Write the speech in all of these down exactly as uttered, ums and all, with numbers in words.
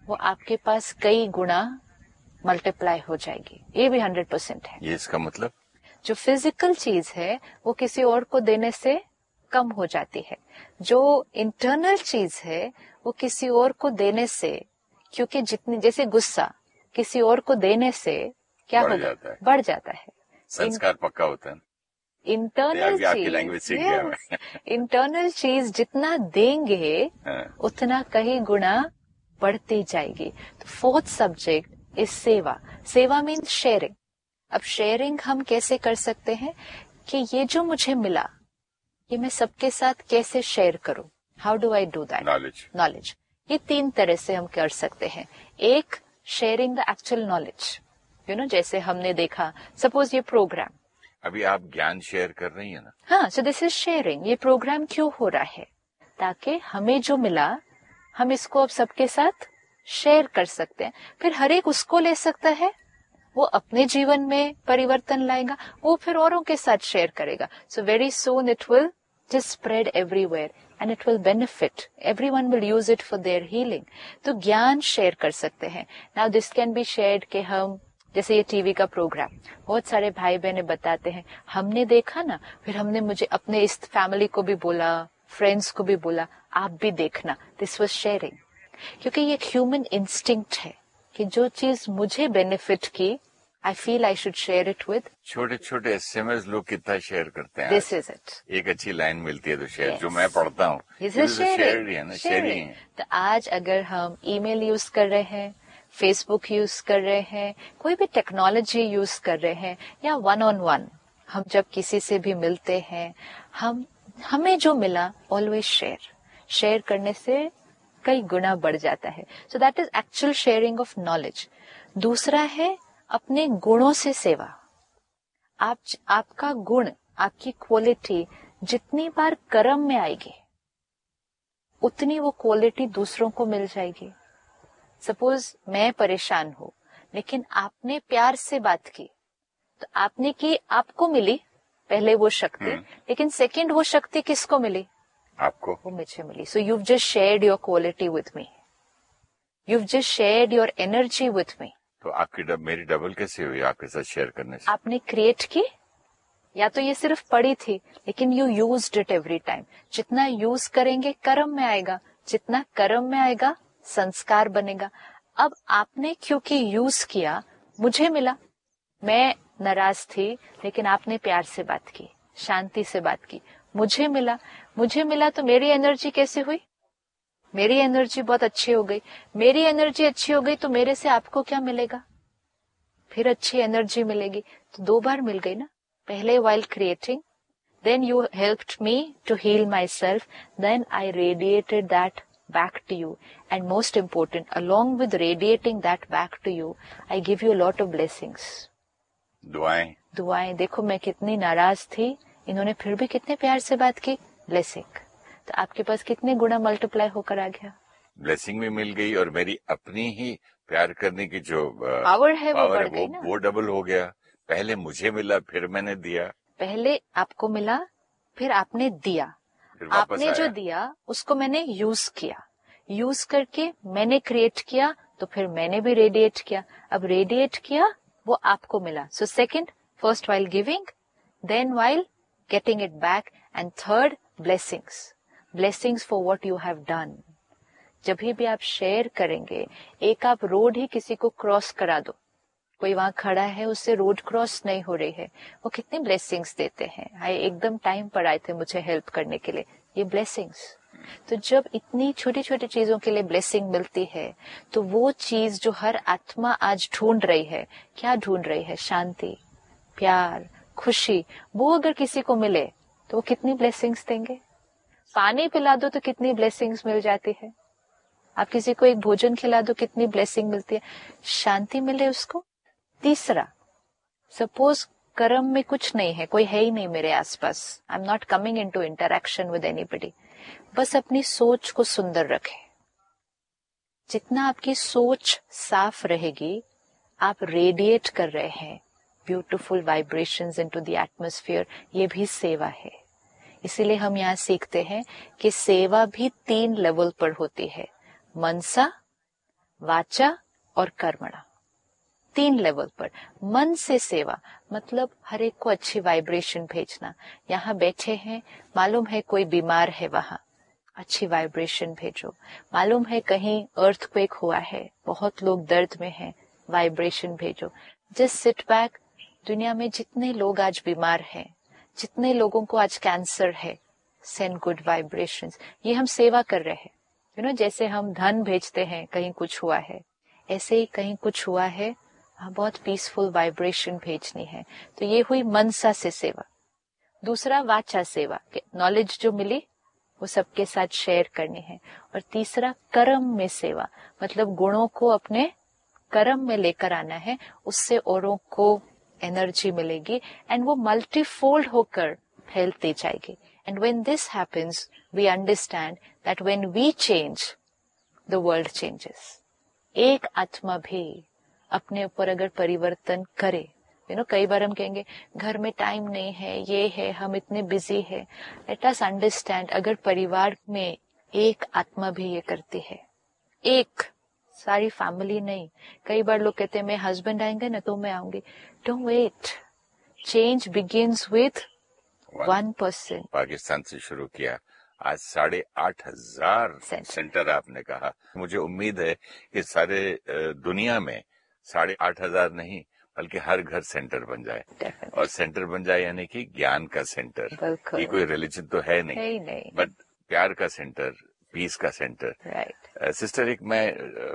वो आपके पास कई गुना मल्टीप्लाई हो जाएगी। ये भी हंड्रेड परसेंट है। ये इसका मतलब जो फिजिकल चीज है वो किसी और को देने से कम हो जाती है, जो इंटरनल चीज है वो किसी और को देने से, क्योंकि जितनी जैसे गुस्सा किसी और को देने से क्या बढ़ होगा, जाता है। बढ़ जाता है। संस्कार पक्का होता है। इंटरनल चीज इंटरनल चीज जितना देंगे उतना कहीं गुना बढ़ती जाएगी। तो फोर्थ सब्जेक्ट इज सेवा। सेवा मीन्स शेयरिंग। अब शेयरिंग हम कैसे कर सकते हैं कि ये जो मुझे मिला ये मैं सबके साथ कैसे शेयर करूं। How do I do that? Knowledge. Knowledge. ये तीन तरह से हम कर सकते हैं। एक, sharing the actual knowledge, you know, जैसे हमने देखा सपोज ये प्रोग्राम, अभी आप ज्ञान शेयर कर रही है ना। हाँ, सो दिस इज शेयरिंग। ये प्रोग्राम क्यों हो रहा है? ताकि हमें जो मिला हम इसको अब सबके साथ शेयर कर सकते हैं। फिर हर एक उसको ले सकता है, वो अपने जीवन में परिवर्तन लाएगा, वो फिर औरों के साथ शेयर करेगा। So very soon it will just spread everywhere and it will benefit, everyone will use it for their healing. तो ज्ञान शेयर कर सकते हैं। Now this can be shared कि हम, जैसे ये टीवी का प्रोग्राम बहुत सारे भाई बहने बताते हैं, हमने देखा ना, फिर हमने मुझे अपने इस फैमिली को भी बोला, फ्रेंड्स को भी बोला, आप भी देखना। This was sharing. क्योंकि ये ह्यूमन इंस्टिंक्ट है कि जो चीज मुझे बेनिफिट की, I feel I should share it with. छोटे छोटे एसएमएस लोग कितना शेयर करते हैं। This is it. एक अच्छी लाइन मिलती है तो शेयर, yes. जो मैं पढ़ता हूँ, शेयरिंग। तो आज अगर हम ईमेल यूज कर रहे हैं, फेसबुक यूज कर रहे हैं, कोई भी टेक्नोलॉजी यूज कर रहे हैं, या वन ऑन वन हम जब किसी से भी मिलते हैं, हम हमें जो मिला ऑलवेज शेयर। शेयर करने से कई गुना बढ़ जाता है। So that is actual sharing of knowledge. दूसरा है अपने गुणों से सेवा। आप आपका गुण, आपकी क्वालिटी जितनी बार कर्म में आएगी उतनी वो क्वालिटी दूसरों को मिल जाएगी। सपोज मैं परेशान हूं लेकिन आपने प्यार से बात की, तो आपने की, आपको मिली पहले वो शक्ति, लेकिन सेकंड वो शक्ति किसको मिली? आपको। वो मुझे मिली। सो you've just shared your quality with me. You've just shared your energy with me. तो आपकी डब, मेरी डबल कैसे हुई आपके साथ शेयर करने से? आपने क्रिएट की, या तो ये सिर्फ पड़ी थी लेकिन you used it every time. जितना यूज करेंगे कर्म में आएगा, जितना कर्म में आएगा संस्कार बनेगा। अब आपने क्योंकि यूज किया, मुझे मिला। मैं नाराज थी लेकिन आपने प्यार से बात की, शांति से बात की, मुझे मिला। मुझे मिला तो मेरी एनर्जी कैसे हुई? मेरी एनर्जी बहुत अच्छी हो गई। मेरी एनर्जी अच्छी हो गई तो मेरे से आपको क्या मिलेगा? फिर अच्छी एनर्जी मिलेगी। तो दो बार मिल गई ना। पहले while creating, then you helped me to heal myself, then I radiated that back to you, and most important, along with radiating that back to you, I give you a lot of blessings. दुआएं दुआएं। देखो मैं कितनी नाराज थी, इन्होंने फिर भी कितने प्यार से बात की, ब्लेसिंग। तो आपके पास कितने गुना मल्टीप्लाई होकर आ गया? ब्लेसिंग भी मिल गई और मेरी अपनी ही प्यार करने की जो पावर है वो बढ़ गई ना। वो डबल हो गया। पहले मुझे मिला, फिर मैंने दिया। पहले आपको मिला, फिर आपने दिया, आपने जो दिया उसको मैंने यूज किया, यूज करके मैंने क्रिएट किया, तो फिर मैंने भी रेडिएट किया। अब रेडिएट किया, वो आपको मिला। So second, first while giving, then while getting it back, and third blessings. Blessings for what you have done. जब भी आप शेयर करेंगे, एक आप रोड ही किसी को क्रॉस करा दो, कोई वहां खड़ा है, उससे रोड क्रॉस नहीं हो रही है, वो कितनी ब्लेसिंग्स देते हैं। आए एकदम टाइम पर आए थे मुझे हेल्प करने के लिए, ये ब्लेसिंग्स। तो जब इतनी छोटी छोटी चीजों के लिए ब्लेसिंग मिलती है, तो वो चीज जो हर आत्मा आज ढूंढ रही है, क्या ढूंढ रही है? शांति, प्यार, खुशी। वो अगर किसी को मिले तो वो कितनी ब्लेसिंग्स देंगे। पानी पिला दो तो कितनी ब्लेसिंग्स मिल जाती है। आप किसी को एक भोजन खिला दो, कितनी ब्लेसिंग मिलती है। शांति मिले उसको। तीसरा, सपोज कर्म में कुछ नहीं है, कोई है ही नहीं मेरे आसपास, I am not coming into interaction with anybody, बस अपनी सोच को सुंदर रखें। जितना आपकी सोच साफ रहेगी, आप रेडिएट कर रहे हैं beautiful vibrations into the atmosphere. ये भी सेवा है। इसीलिए हम यहाँ सीखते हैं कि सेवा भी तीन लेवल पर होती है। मनसा, वाचा और कर्मणा, तीन लेवल पर। मन से सेवा मतलब हर एक को अच्छी वाइब्रेशन भेजना। यहाँ बैठे हैं, मालूम है कोई बीमार है, वहां अच्छी वाइब्रेशन भेजो। मालूम है कहीं अर्थक्वेक हुआ है, बहुत लोग दर्द में हैं, वाइब्रेशन भेजो। Just sit back. दुनिया में जितने लोग आज बीमार हैं, जितने लोगों को आज कैंसर है, सेंड गुड वाइब्रेशंस। ये हम सेवा कर रहे हैं। यू नो, जैसे हम धन भेजते हैं कहीं कुछ हुआ है, ऐसे ही कहीं कुछ हुआ है, बहुत पीसफुल वाइब्रेशन भेजनी है। तो ये हुई मनसा से सेवा। दूसरा वाचा सेवा, नॉलेज जो मिली वो सबके साथ शेयर करनी है। और तीसरा कर्म में सेवा, मतलब गुणों को अपने कर्म में लेकर आना है, उससे औरों को एनर्जी मिलेगी एंड वो मल्टीफोल्ड होकर फैलती जाएगी। And when this happens we understand that when we change the world changes. एक आत्मा भी अपने ऊपर अगर परिवर्तन करे, यू नो, कई बार हम कहेंगे घर में टाइम नहीं है, ये है, हम इतने बिजी है। लेट अस अंडरस्टैंड, अगर परिवार में एक आत्मा भी ये करती है, एक, सारी फैमिली नहीं। कई बार लोग कहते हैं मैं हस्बैंड आएंगे ना तो मैं आऊंगी। Don't wait, change begins with one person. Pakistan से शुरू किया, आज साढ़े आठ हजार सेंटर आपने कहा। मुझे उम्मीद है कि सारे दुनिया में साढ़े आठ हजार नहीं बल्कि हर घर सेंटर बन जाए। Definitely. और सेंटर बन जाए यानी कि ज्ञान का सेंटर। ये कोई रिलीजन तो है नहीं, नहीं, नहीं। बट प्यार का सेंटर, पीस का सेंटर। राइट। सिस्टर, एक मैं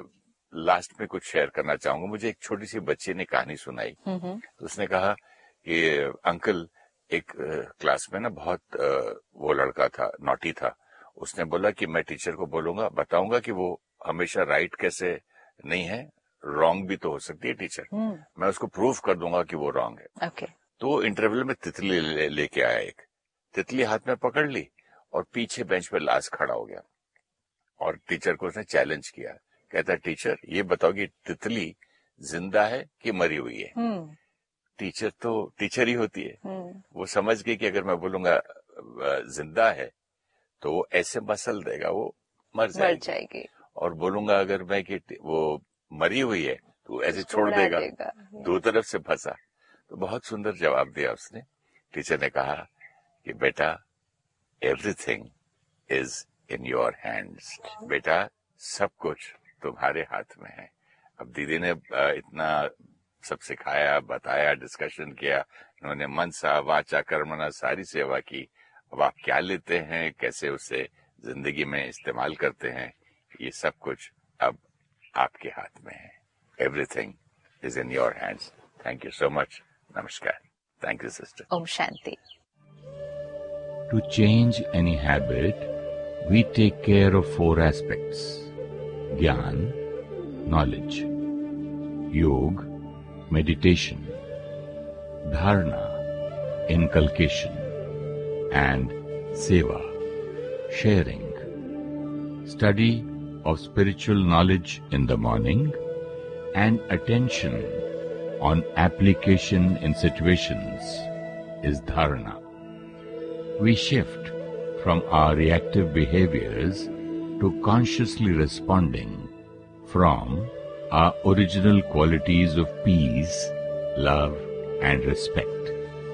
लास्ट uh, में कुछ शेयर करना चाहूंगा। मुझे एक छोटी सी बच्ची ने कहानी सुनाई। mm-hmm. तो उसने कहा कि अंकल, एक क्लास uh, में ना बहुत uh, वो लड़का था, नॉटी था। उसने बोला कि मैं टीचर को बोलूंगा, बताऊंगा कि वो हमेशा राइट कैसे नहीं है, रॉन्ग भी तो हो सकती है टीचर। hmm. मैं उसको प्रूव कर दूंगा कि वो रॉन्ग है। okay. तो इंटरवल में तितली ले, लेके आया। एक तितली हाथ में पकड़ ली और पीछे बेंच पे लाश खड़ा हो गया और टीचर को उसने चैलेंज किया। कहता है, टीचर ये बताओ कि तितली जिंदा है कि मरी हुई है? hmm. टीचर तो टीचर ही होती है। hmm. वो समझ गई कि अगर मैं बोलूंगा जिंदा है तो वो ऐसे मसल देगा, वो मर जाएगी, मर जाएगी। और बोलूंगा अगर मैं कि वो मरी हुई है तो ऐसे छोड़ देगा, देगा। दो तरफ से फंसा। तो बहुत सुंदर जवाब दिया उसने। टीचर ने कहा कि बेटा, everything is in your hands. बेटा, सब कुछ तुम्हारे हाथ में है। अब दीदी ने इतना सब सिखाया, बताया, डिस्कशन किया। उन्होंने मनसा वाचा कर्मणा सारी सेवा की। अब आप क्या लेते हैं, कैसे उसे जिंदगी में इस्तेमाल करते हैं, ये सब कुछ अब आपके हाथ में है। Everything is in your hands. Thank you so much. नमस्कार। Thank you sister. Om Shanti. To change any habit, we take care of four aspects: Gyan, knowledge; Yog, meditation; Dharana, inculcation; and Seva, sharing. Study of spiritual knowledge in the morning and attention on application in situations is Dharana. We shift from our reactive behaviors to consciously responding from our original qualities of peace, love, and respect.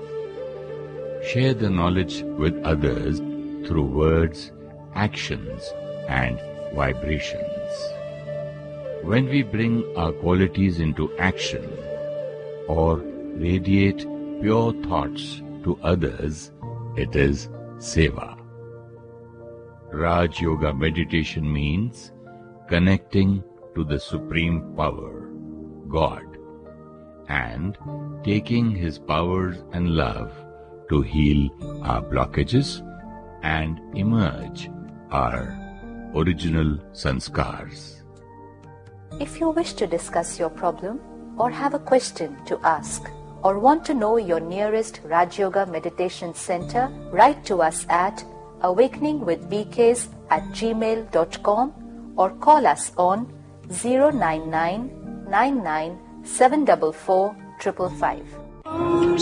Share the knowledge with others through words, actions, and vibrations. When we bring our qualities into action or radiate pure thoughts to others, it is Seva. Raj Yoga meditation means connecting to the Supreme Power, God, and taking His powers and love to heal our blockages and emerge our original sanskars. If you wish to discuss your problem or have a question to ask or want to know your nearest Raj Yoga Meditation Center, write to us at awakeningwithbks at gmail dot com or call us on zero nine nine nine nine seven four four five five five.